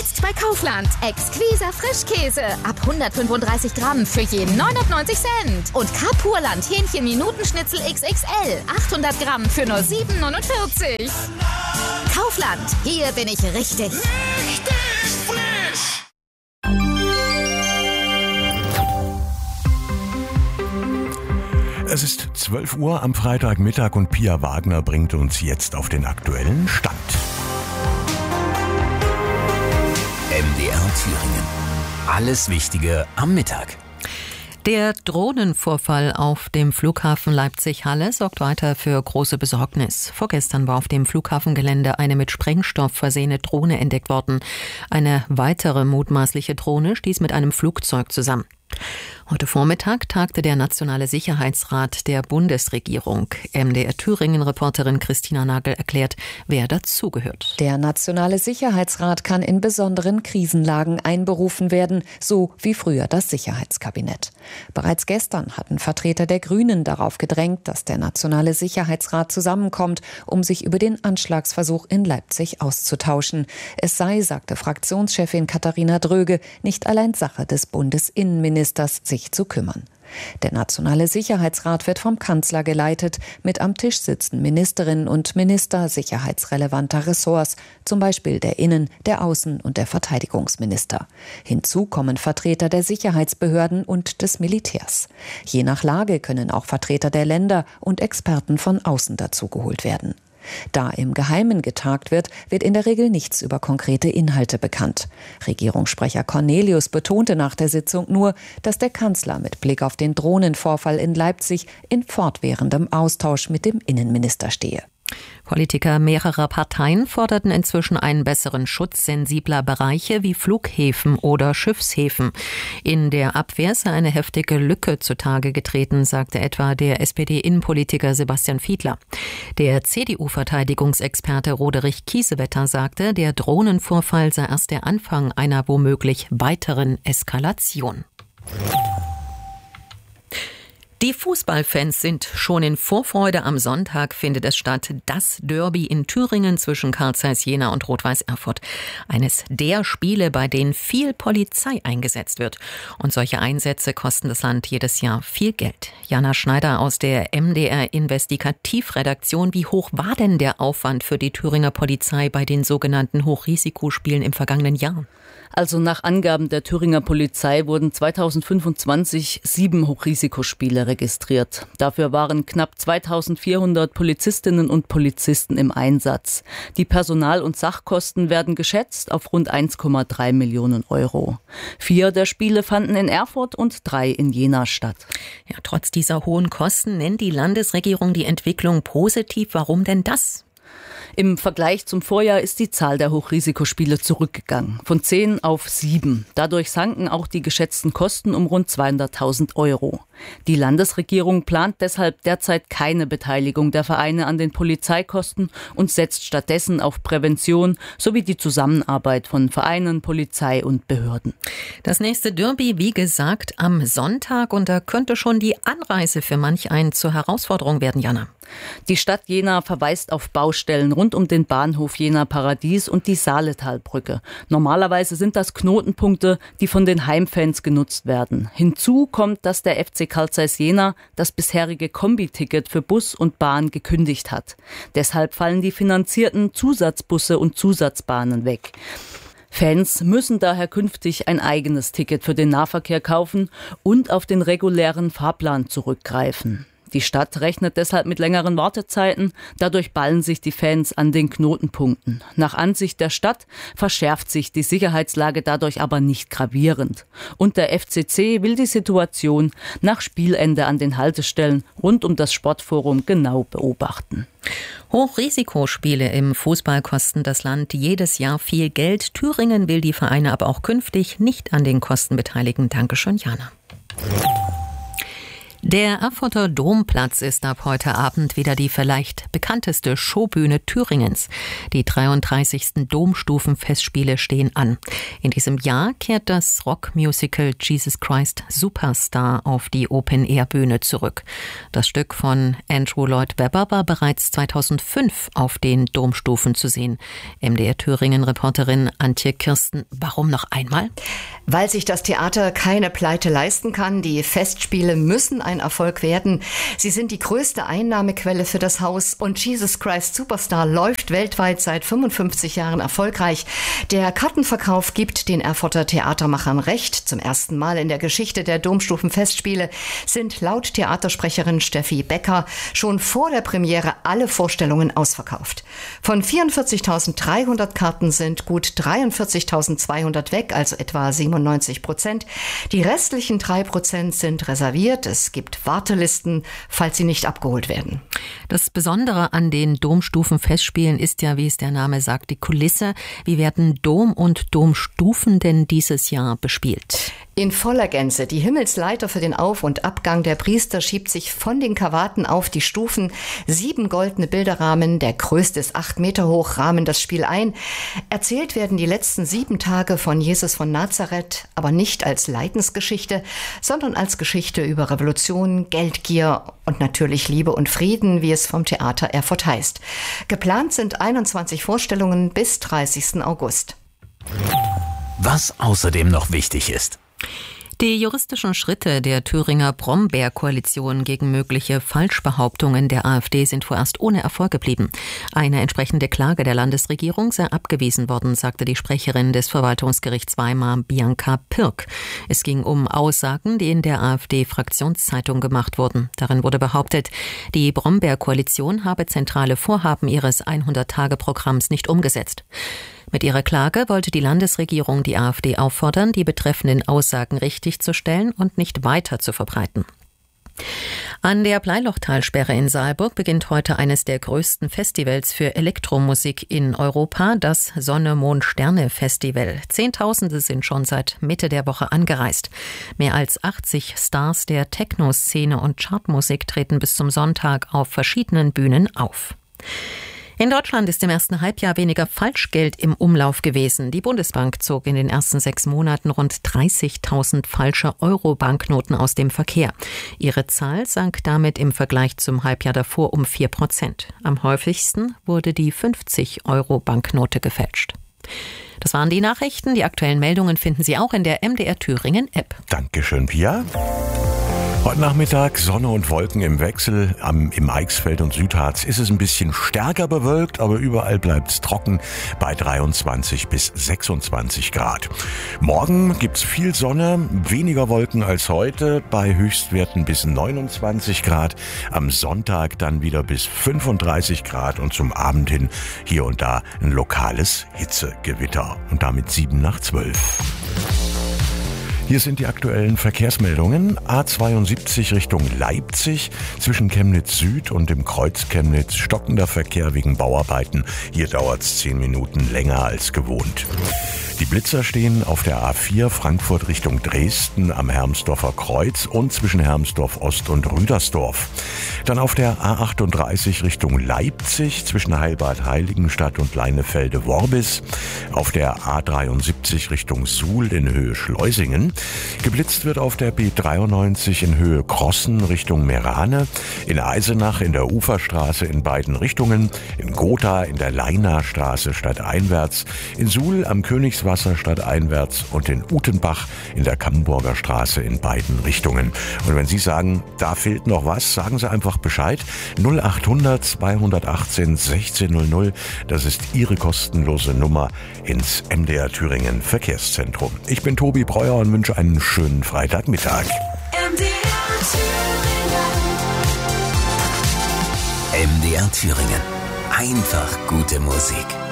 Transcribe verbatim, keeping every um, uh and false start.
Jetzt bei Kaufland. Exquiser Frischkäse. Ab hundertfünfunddreißig Gramm für je neunundneunzig Cent. Und Kapurland Hähnchen-Minutenschnitzel X X L. achthundert Gramm für nur sieben neunundvierzig. Kaufland. Hier bin ich richtig. Richtig frisch. Es ist zwölf Uhr am Freitagmittag und Pia Wagner bringt uns jetzt auf den aktuellen Stand. M D R Thüringen. Alles Wichtige am Mittag. Der Drohnenvorfall auf dem Flughafen Leipzig-Halle sorgt weiter für große Besorgnis. Vorgestern war auf dem Flughafengelände eine mit Sprengstoff versehene Drohne entdeckt worden. Eine weitere mutmaßliche Drohne stieß mit einem Flugzeug zusammen. Heute Vormittag tagte der Nationale Sicherheitsrat der Bundesregierung. M D R Thüringen-Reporterin Christina Nagel erklärt, wer dazugehört. Der Nationale Sicherheitsrat kann in besonderen Krisenlagen einberufen werden, so wie früher das Sicherheitskabinett. Bereits gestern hatten Vertreter der Grünen darauf gedrängt, dass der Nationale Sicherheitsrat zusammenkommt, um sich über den Anschlagsversuch in Leipzig auszutauschen. Es sei, sagte Fraktionschefin Katharina Dröge, nicht allein Sache des Bundesinnenministers, sich zu kümmern. Der Nationale Sicherheitsrat wird vom Kanzler geleitet. Mit am Tisch sitzen Ministerinnen und Minister sicherheitsrelevanter Ressorts, zum Beispiel der Innen-, der Außen- und der Verteidigungsminister. Hinzu kommen Vertreter der Sicherheitsbehörden und des Militärs. Je nach Lage können auch Vertreter der Länder und Experten von außen dazugeholt werden. Da im Geheimen getagt wird, wird in der Regel nichts über konkrete Inhalte bekannt. Regierungssprecher Cornelius betonte nach der Sitzung nur, dass der Kanzler mit Blick auf den Drohnenvorfall in Leipzig in fortwährendem Austausch mit dem Innenminister stehe. Politiker mehrerer Parteien forderten inzwischen einen besseren Schutz sensibler Bereiche wie Flughäfen oder Schiffshäfen. In der Abwehr sei eine heftige Lücke zutage getreten, sagte etwa der S P D-Innenpolitiker Sebastian Fiedler. Der C D U-Verteidigungsexperte Roderich Kiesewetter sagte, der Drohnenvorfall sei erst der Anfang einer womöglich weiteren Eskalation. Die Fußballfans sind schon in Vorfreude. Am Sonntag findet es statt, das Derby in Thüringen zwischen Carl Zeiss Jena und Rot-Weiß Erfurt. Eines der Spiele, bei denen viel Polizei eingesetzt wird. Und solche Einsätze kosten das Land jedes Jahr viel Geld. Jana Schneider aus der M D R-Investigativredaktion. Wie hoch war denn der Aufwand für die Thüringer Polizei bei den sogenannten Hochrisikospielen im vergangenen Jahr? Also nach Angaben der Thüringer Polizei wurden zweitausendfünfundzwanzig sieben Hochrisikospiele registriert. Dafür waren knapp zweitausendvierhundert Polizistinnen und Polizisten im Einsatz. Die Personal- und Sachkosten werden geschätzt auf rund eins Komma drei Millionen Euro. Vier der Spiele fanden in Erfurt und drei in Jena statt. Ja, trotz dieser hohen Kosten nennt die Landesregierung die Entwicklung positiv. Warum denn das? Im Vergleich zum Vorjahr ist die Zahl der Hochrisikospiele zurückgegangen, von zehn auf sieben. Dadurch sanken auch die geschätzten Kosten um rund zweihunderttausend Euro. Die Landesregierung plant deshalb derzeit keine Beteiligung der Vereine an den Polizeikosten und setzt stattdessen auf Prävention sowie die Zusammenarbeit von Vereinen, Polizei und Behörden. Das nächste Derby, wie gesagt, am Sonntag, und da könnte schon die Anreise für manch einen zur Herausforderung werden, Jana. Die Stadt Jena verweist auf Baustellen rund um den Bahnhof Jena Paradies und die Saaletalbrücke. Normalerweise sind das Knotenpunkte, die von den Heimfans genutzt werden. Hinzu kommt, dass der F C Carl Zeiss Jena das bisherige Kombi-Ticket für Bus und Bahn gekündigt hat. Deshalb fallen die finanzierten Zusatzbusse und Zusatzbahnen weg. Fans müssen daher künftig ein eigenes Ticket für den Nahverkehr kaufen und auf den regulären Fahrplan zurückgreifen. Die Stadt rechnet deshalb mit längeren Wartezeiten. Dadurch ballen sich die Fans an den Knotenpunkten. Nach Ansicht der Stadt verschärft sich die Sicherheitslage dadurch aber nicht gravierend. Und der F C C will die Situation nach Spielende an den Haltestellen rund um das Sportforum genau beobachten. Hochrisikospiele im Fußball kosten das Land jedes Jahr viel Geld. Thüringen will die Vereine aber auch künftig nicht an den Kosten beteiligen. Dankeschön, Jana. Der Erfurter Domplatz ist ab heute Abend wieder die vielleicht bekannteste Showbühne Thüringens. Die dreiunddreißigsten Domstufenfestspiele stehen an. In diesem Jahr kehrt das Rockmusical Jesus Christ Superstar auf die Open-Air-Bühne zurück. Das Stück von Andrew Lloyd Webber war bereits zweitausendfünf auf den Domstufen zu sehen. M D R Thüringen-Reporterin Antje Kirsten, warum noch einmal? Weil sich das Theater keine Pleite leisten kann. Die Festspiele müssen ein Erfolg werden. Sie sind die größte Einnahmequelle für das Haus und Jesus Christ Superstar läuft weltweit seit fünfundfünfzig Jahren erfolgreich. Der Kartenverkauf gibt den Erfurter Theatermachern recht. Zum ersten Mal in der Geschichte der Domstufenfestspiele sind laut Theatersprecherin Steffi Becker schon vor der Premiere alle Vorstellungen ausverkauft. Von vierundvierzigtausenddreihundert Karten sind gut dreiundvierzigtausendzweihundert weg, also etwa siebenundneunzig Prozent. Die restlichen drei Prozent sind reserviert. Es gibt Wartelisten, falls sie nicht abgeholt werden. Das Besondere an den Domstufenfestspielen ist ja, wie es der Name sagt, die Kulisse. Wie werden Dom und Domstufen denn dieses Jahr bespielt? In voller Gänze. Die Himmelsleiter für den Auf- und Abgang der Priester schiebt sich von den Kavaten auf die Stufen. Sieben goldene Bilderrahmen, der größte ist acht Meter hoch, rahmen das Spiel ein. Erzählt werden die letzten sieben Tage von Jesus von Nazareth, aber nicht als Leidensgeschichte, sondern als Geschichte über Revolution, Geldgier und natürlich Liebe und Frieden, wie es vom Theater Erfurt heißt. Geplant sind einundzwanzig Vorstellungen bis dreißigsten August. Was außerdem noch wichtig ist. Die juristischen Schritte der Thüringer Brombeer-Koalition gegen mögliche Falschbehauptungen der AfD sind vorerst ohne Erfolg geblieben. Eine entsprechende Klage der Landesregierung sei abgewiesen worden, sagte die Sprecherin des Verwaltungsgerichts Weimar, Bianca Pirk. Es ging um Aussagen, die in der AfD-Fraktionszeitung gemacht wurden. Darin wurde behauptet, die Brombeer-Koalition habe zentrale Vorhaben ihres hundert-Tage-Programms nicht umgesetzt. Mit ihrer Klage wollte die Landesregierung die AfD auffordern, die betreffenden Aussagen richtigzustellen und nicht weiter zu verbreiten. An der Bleilochtalsperre in Saalburg beginnt heute eines der größten Festivals für Elektromusik in Europa, das Sonne-Mond-Sterne-Festival. Zehntausende sind schon seit Mitte der Woche angereist. Mehr als achtzig Stars der Techno-Szene und Chartmusik treten bis zum Sonntag auf verschiedenen Bühnen auf. In Deutschland ist im ersten Halbjahr weniger Falschgeld im Umlauf gewesen. Die Bundesbank zog in den ersten sechs Monaten rund dreißigtausend falsche Euro-Banknoten aus dem Verkehr. Ihre Zahl sank damit im Vergleich zum Halbjahr davor um vier Prozent. Am häufigsten wurde die fünfzig-Euro-Banknote gefälscht. Das waren die Nachrichten. Die aktuellen Meldungen finden Sie auch in der M D R Thüringen App. Dankeschön, Pia. Heute Nachmittag Sonne und Wolken im Wechsel. Am, im Eichsfeld und Südharz ist es ein bisschen stärker bewölkt, aber überall bleibt es trocken bei dreiundzwanzig bis sechsundzwanzig Grad. Morgen gibt's viel Sonne, weniger Wolken als heute, bei Höchstwerten bis neunundzwanzig Grad. Am Sonntag dann wieder bis fünfunddreißig Grad und zum Abend hin hier und da ein lokales Hitzegewitter. Und damit sieben nach zwölf. Hier sind die aktuellen Verkehrsmeldungen. A zweiundsiebzig Richtung Leipzig, zwischen Chemnitz Süd und dem Kreuz Chemnitz stockender Verkehr wegen Bauarbeiten. Hier dauert es zehn Minuten länger als gewohnt. Die Blitzer stehen auf der A vier Frankfurt Richtung Dresden am Hermsdorfer Kreuz und zwischen Hermsdorf Ost und Rüdersdorf. Dann auf der A achtunddreißig Richtung Leipzig zwischen Heilbad Heiligenstadt und Leinefelde-Worbis. Auf der A dreiundsiebzig Richtung Suhl in Höhe Schleusingen. Geblitzt wird auf der B dreiundneunzig in Höhe Crossen Richtung Merane. In Eisenach in der Uferstraße in beiden Richtungen. In Gotha in der Leinachstraße stadteinwärts. In Suhl am Königswasser stadteinwärts und in Utenbach in der Kamburger Straße in beiden Richtungen. Und wenn Sie sagen, da fehlt noch was, sagen Sie einfach Bescheid. null achthundert zweihundertachtzehn sechzehnhundert. Das ist Ihre kostenlose Nummer ins M D R Thüringen Verkehrszentrum. Ich bin Tobi Breuer und wünsche einen schönen Freitagmittag. M D R Thüringen. M D R Thüringen. Einfach gute Musik.